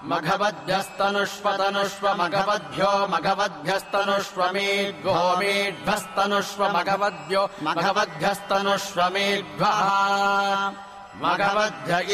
मघवद्भ्यस्तनुष्वतनुष्व मघवद्भ्यो मघवद्भ्यस्तनुष्वमेध्वो मेध्वस्तनुष्व मघवद्भ्यो मघवद्भ्यस्तनुष्वमेध्वः मघवद्भ्य